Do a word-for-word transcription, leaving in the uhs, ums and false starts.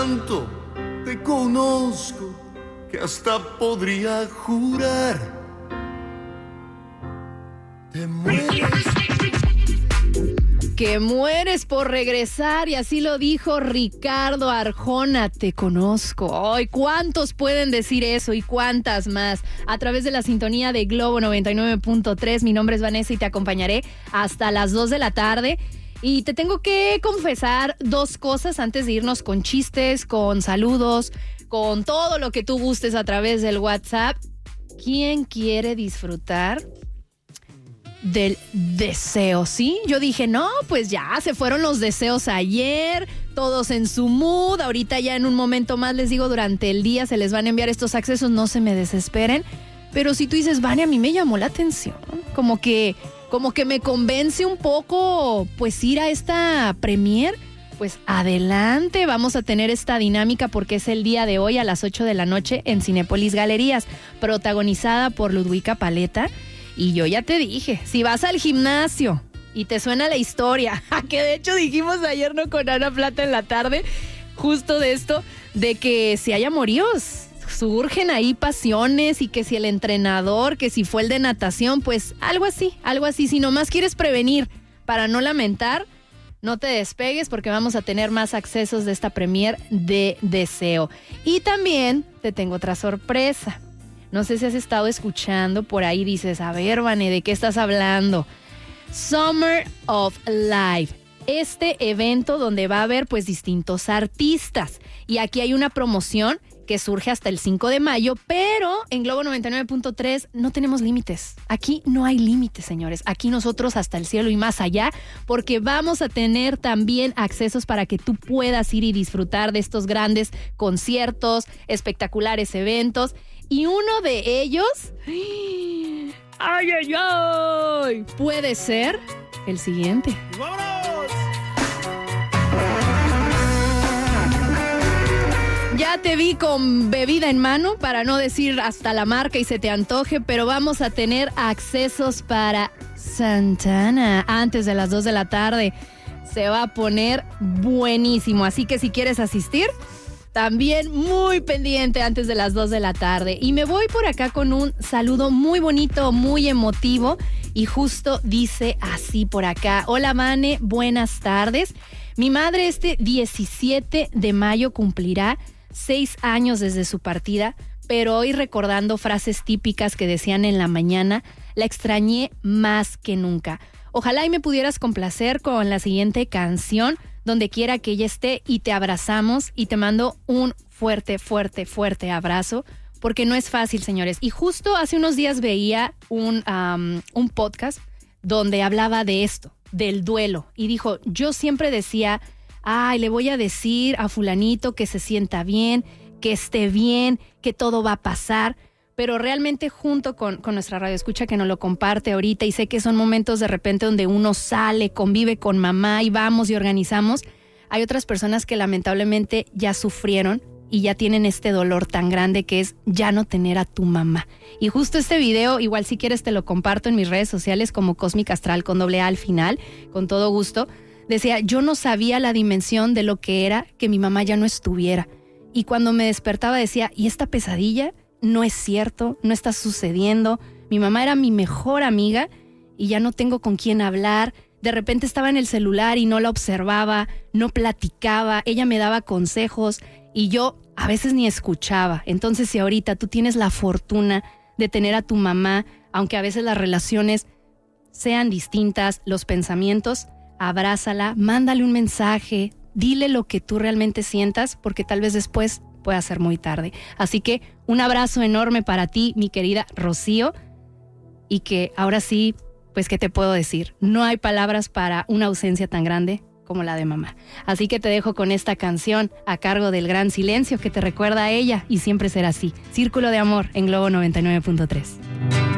Tanto te conozco que hasta podría jurar. Te mueres. Que mueres por regresar, y así lo dijo Ricardo Arjona. Te conozco. Ay, ¿cuántos pueden decir eso y cuántas más? A través de la sintonía de Globo noventa y nueve punto tres. Mi nombre es Vanessa y te acompañaré hasta las dos de la tarde. Y te tengo que confesar dos cosas antes de irnos con chistes, con saludos, con todo lo que tú gustes a través del WhatsApp. ¿Quién quiere disfrutar del deseo? ¿Sí? Yo dije, no, pues ya se fueron los deseos ayer, todos en su mood. Ahorita ya en un momento más, les digo, durante el día se les van a enviar estos accesos, no se me desesperen. Pero si tú dices, Vane, a mí me llamó la atención, como que, como que me convence un poco, pues ir a esta premier, pues adelante, vamos a tener esta dinámica porque es el día de hoy a las ocho de la noche en Cinépolis Galerías, protagonizada por Ludwika Paleta. Y yo ya te dije, si vas al gimnasio y te suena la historia, que de hecho dijimos ayer, ¿no?, con Ana Plata en la tarde, justo de esto, de que si hay amoríos, surgen ahí pasiones, y que si el entrenador, que si fue el de natación, pues algo así, algo así. Si nomás quieres prevenir para no lamentar, no te despegues porque vamos a tener más accesos de esta premier de Deseo. Y también te tengo otra sorpresa. No sé si has estado escuchando por ahí, dices, a ver, Vane, ¿de qué estás hablando? Summer of Life, este evento donde va a haber pues distintos artistas. Y aquí hay una promoción que surge hasta el cinco de mayo, pero en Globo noventa y nueve punto tres no tenemos límites. Aquí no hay límites, señores. Aquí nosotros hasta el cielo y más allá, porque vamos a tener también accesos para que tú puedas ir y disfrutar de estos grandes conciertos, espectaculares eventos. Y uno de ellos, ¡ay, ay, ay!, puede ser el siguiente. ¡Vámonos! Ya te vi con bebida en mano, para no decir hasta la marca y se te antoje, pero vamos a tener accesos para Santana antes de las dos de la tarde. Se va a poner buenísimo, así que si quieres asistir, también muy pendiente antes de las dos de la tarde. Y me voy por acá con un saludo muy bonito, muy emotivo, y justo dice así por acá. Hola, Vane, buenas tardes. Mi madre este diecisiete de mayo cumplirá seis años desde su partida, pero hoy, recordando frases típicas que decían en la mañana, la extrañé más que nunca. Ojalá y me pudieras complacer con la siguiente canción, donde quiera que ella esté, y te abrazamos y te mando un fuerte, fuerte, fuerte abrazo, porque no es fácil, señores. Y justo hace unos días veía un, um, un podcast donde hablaba de esto, del duelo, y dijo, yo siempre decía, ay, le voy a decir a fulanito que se sienta bien, que esté bien, que todo va a pasar. Pero realmente junto con, con nuestra radioescucha que nos lo comparte ahorita, y sé que son momentos de repente donde uno sale, convive con mamá y vamos y organizamos, hay otras personas que lamentablemente ya sufrieron y ya tienen este dolor tan grande que es ya no tener a tu mamá. Y justo este video, igual si quieres te lo comparto en mis redes sociales como Cósmica Astral con doble A al final, con todo gusto. Decía, yo no sabía la dimensión de lo que era que mi mamá ya no estuviera. Y cuando me despertaba decía, ¿y esta pesadilla? No es cierto, no está sucediendo. Mi mamá era mi mejor amiga y ya no tengo con quién hablar. De repente estaba en el celular y no la observaba, no platicaba, ella me daba consejos y yo a veces ni escuchaba. Entonces, si ahorita tú tienes la fortuna de tener a tu mamá, aunque a veces las relaciones sean distintas, los pensamientos, abrázala, mándale un mensaje, dile lo que tú realmente sientas, porque tal vez después pueda ser muy tarde. Así que un abrazo enorme para ti, mi querida Rocío, y que ahora sí, pues, ¿qué te puedo decir? No hay palabras para una ausencia tan grande como la de mamá. Así que te dejo con esta canción a cargo del Gran Silencio, que te recuerda a ella y siempre será así. Círculo de Amor en Globo noventa y nueve punto tres.